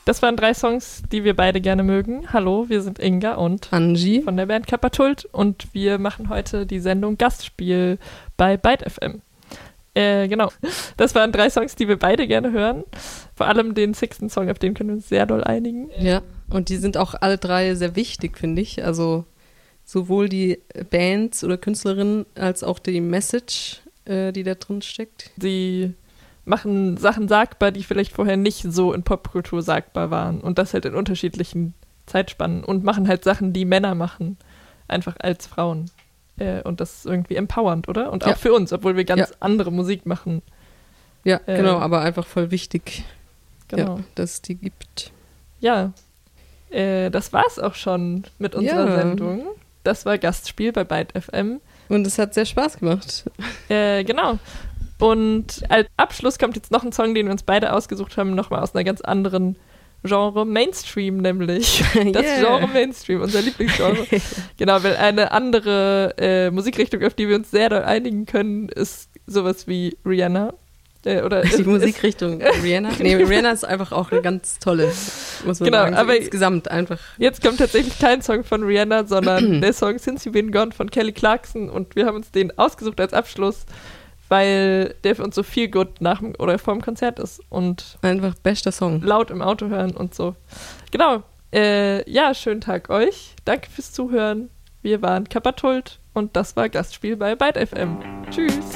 Das waren 3 Songs, die wir beide gerne mögen. Hallo, wir sind Inga und Angie von der Band Kapatult und wir machen heute die Sendung Gastspiel bei Byte FM. Genau, das waren 3 Songs, die wir beide gerne hören. Vor allem den 6. Song, auf den können wir uns sehr doll einigen. Ja, und die sind auch alle 3 sehr wichtig, finde ich. Also sowohl die Bands oder Künstlerinnen als auch die Message, die da drin steckt. Sie machen Sachen sagbar, die vielleicht vorher nicht so in Popkultur sagbar waren. Und das halt in unterschiedlichen Zeitspannen. Und machen halt Sachen, die Männer machen, einfach als Frauen. Und das ist irgendwie empowernd, oder? Und auch für uns, obwohl wir ganz andere Musik machen. Ja, genau, aber einfach voll wichtig, genau. Dass es die gibt. Ja, das war's auch schon mit unserer Sendung. Das war Gastspiel bei Byte FM. Und es hat sehr Spaß gemacht. Genau. Und als Abschluss kommt jetzt noch ein Song, den wir uns beide ausgesucht haben, nochmal aus einer ganz anderen Genre, Mainstream nämlich. Das Genre Mainstream, unser Lieblingsgenre. Genau, weil eine andere Musikrichtung, auf die wir uns sehr doll einigen können, ist sowas wie Rihanna. Oder die Musikrichtung Rihanna? Nee, Rihanna ist einfach auch eine ganz tolle, muss man sagen. So aber insgesamt einfach. Jetzt kommt tatsächlich kein Song von Rihanna, sondern der Song Since You've Been Gone von Kelly Clarkson und wir haben uns den ausgesucht als Abschluss, weil der für uns so viel gut nach oder vor dem Konzert ist und einfach bester Song. Laut im Auto hören und so. Genau. Schönen Tag euch. Danke fürs Zuhören. Wir waren Kapatult und das war Gastspiel bei Byte FM. Tschüss.